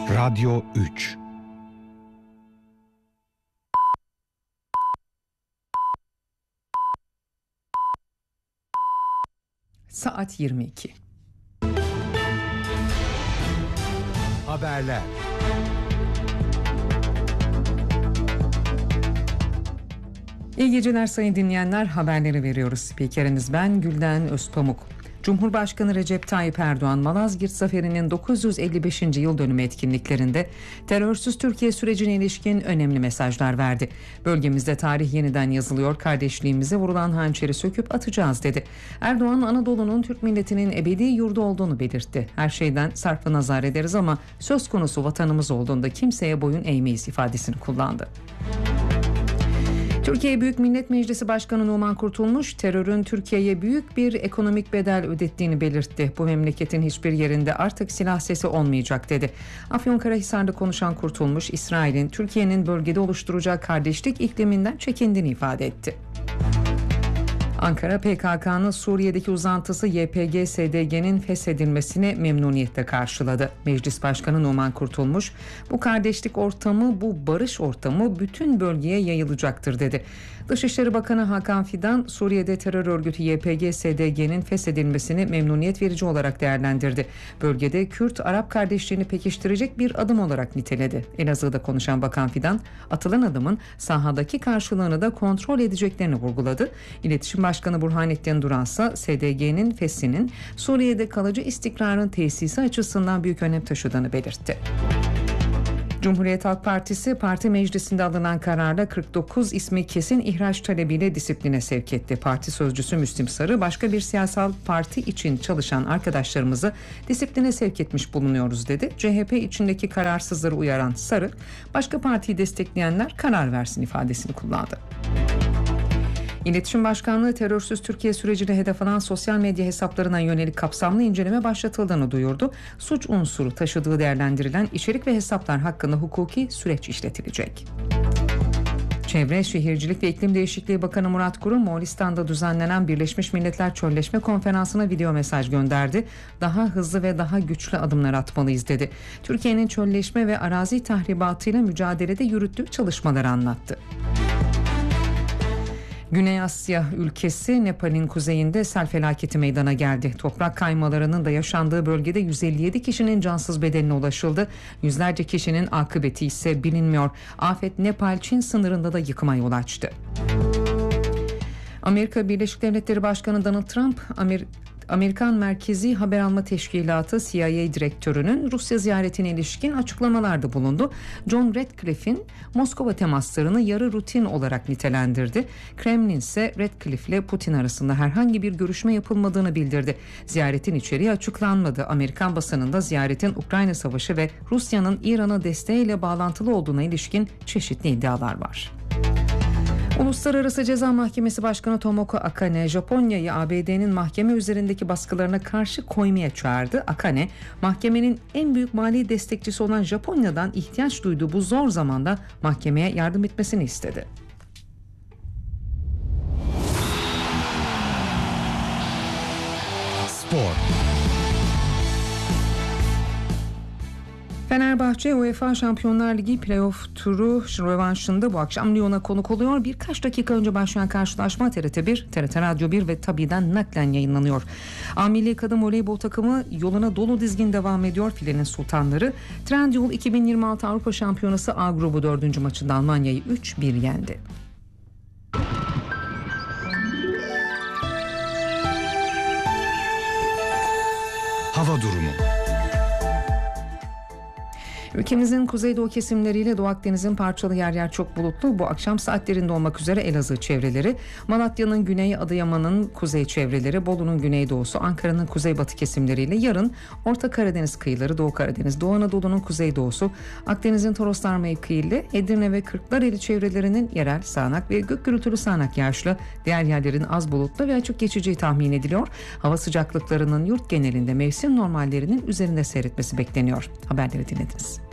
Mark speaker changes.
Speaker 1: Radyo 3.
Speaker 2: Saat 22.
Speaker 1: Haberler.
Speaker 2: İyi geceler sayın dinleyenler, haberleri veriyoruz. Spikeriniz ben Gülden Özpamuk. Cumhurbaşkanı Recep Tayyip Erdoğan, Malazgirt Zaferi'nin 955. yıl dönümü etkinliklerinde terörsüz Türkiye sürecine ilişkin önemli mesajlar verdi. Bölgemizde tarih yeniden yazılıyor, kardeşliğimize vurulan hançeri söküp atacağız dedi. Erdoğan, Anadolu'nun Türk milletinin ebedi yurdu olduğunu belirtti. Her şeyden sarfı nazar ederiz ama söz konusu vatanımız olduğunda kimseye boyun eğmeyiz ifadesini kullandı. Türkiye Büyük Millet Meclisi Başkanı Numan Kurtulmuş, terörün Türkiye'ye büyük bir ekonomik bedel ödettiğini belirtti. Bu memleketin hiçbir yerinde artık silah sesi olmayacak dedi. Afyonkarahisar'da konuşan Kurtulmuş, İsrail'in Türkiye'nin bölgede oluşturacağı kardeşlik ikliminden çekindiğini ifade etti. Ankara, PKK'nın Suriye'deki uzantısı YPG-SDG'nin feshedilmesini memnuniyetle karşıladı. Meclis Başkanı Numan Kurtulmuş, bu kardeşlik ortamı, bu barış ortamı bütün bölgeye yayılacaktır dedi. Dışişleri Bakanı Hakan Fidan, Suriye'de terör örgütü YPG-SDG'nin feshedilmesini memnuniyet verici olarak değerlendirdi. Bölgede Kürt-Arap kardeşliğini pekiştirecek bir adım olarak niteledi. Elazığ'da konuşan Bakan Fidan, atılan adımın sahadaki karşılığını da kontrol edeceklerini vurguladı. İletişim Başkanı Burhanettin Duran ise SDG'nin feshinin Suriye'de kalıcı istikrarın tesisi açısından büyük önem taşıdığını belirtti. Cumhuriyet Halk Partisi, parti meclisinde alınan kararla 49 ismi kesin ihraç talebiyle disipline sevk etti. Parti sözcüsü Müslim Sarı, başka bir siyasal parti için çalışan arkadaşlarımızı disipline sevk etmiş bulunuyoruz dedi. CHP içindeki kararsızları uyaran Sarı, başka partiyi destekleyenler karar versin ifadesini kullandı. İletişim Başkanlığı, terörsüz Türkiye sürecine hedef alan sosyal medya hesaplarına yönelik kapsamlı inceleme başlatıldığını duyurdu. Suç unsuru taşıdığı değerlendirilen içerik ve hesaplar hakkında hukuki süreç işletilecek. Çevre, Şehircilik ve İklim Değişikliği Bakanı Murat Kurum, Moğolistan'da düzenlenen Birleşmiş Milletler Çölleşme Konferansı'na video mesaj gönderdi. Daha hızlı ve daha güçlü adımlar atmalıyız dedi. Türkiye'nin çölleşme ve arazi tahribatıyla mücadelede yürüttüğü çalışmaları anlattı. Güney Asya ülkesi Nepal'in kuzeyinde sel felaketi meydana geldi. Toprak kaymalarının da yaşandığı bölgede 157 kişinin cansız bedenine ulaşıldı. Yüzlerce kişinin akıbeti ise bilinmiyor. Afet Nepal-Çin sınırında da yıkıma yol açtı. Amerika Birleşik Devletleri Başkanı Donald Trump, Amerikan Merkezi Haber Alma Teşkilatı CIA direktörünün Rusya ziyaretine ilişkin açıklamalarda bulundu. John Ratcliffe'in Moskova temaslarını yarı rutin olarak nitelendirdi. Kremlin ise Ratcliffe ile Putin arasında herhangi bir görüşme yapılmadığını bildirdi. Ziyaretin içeriği açıklanmadı. Amerikan basınında ziyaretin Ukrayna Savaşı ve Rusya'nın İran'a desteğiyle bağlantılı olduğuna ilişkin çeşitli iddialar var. Uluslararası Ceza Mahkemesi Başkanı Tomoko Akane, Japonya'yı ABD'nin mahkeme üzerindeki baskılarına karşı koymaya çağırdı. Akane, mahkemenin en büyük mali destekçisi olan Japonya'dan ihtiyaç duyduğu bu zor zamanda mahkemeye yardım etmesini istedi.
Speaker 1: Spor.
Speaker 2: Fenerbahçe UEFA Şampiyonlar Ligi playoff turu rövanşında bu akşam Lyon'a konuk oluyor. Birkaç dakika önce başlayan karşılaşma TRT 1, TRT Radyo 1 ve TABİ'den naklen yayınlanıyor. A Milli Kadın Voleybol takımı yoluna dolu dizgin devam ediyor. Filenin sultanları Trendyol 2026 Avrupa Şampiyonası A grubu 4. maçında Almanya'yı 3-1 yendi.
Speaker 1: Hava durumu.
Speaker 2: Ülkemizin kuzeydoğu kesimleriyle Doğu Akdeniz'in parçalı yer yer çok bulutlu. Bu akşam saatlerinde olmak üzere Elazığ çevreleri, Malatya'nın güney, Adıyaman'ın kuzey çevreleri, Bolu'nun güneydoğusu, Ankara'nın kuzeybatı kesimleriyle yarın Orta Karadeniz kıyıları, Doğu Karadeniz, Doğu Anadolu'nun kuzeydoğusu, Akdeniz'in Toroslar mevkiiyle Edirne ve Kırklareli çevrelerinin yerel sağanak ve gök gürültülü sağanak yağışlı, diğer yerlerin az bulutlu ve açık geçeceği tahmin ediliyor. Hava sıcaklıklarının yurt genelinde mevsim normallerinin üzerinde seyretmesi bekleniyor. Haberleri dinlediniz.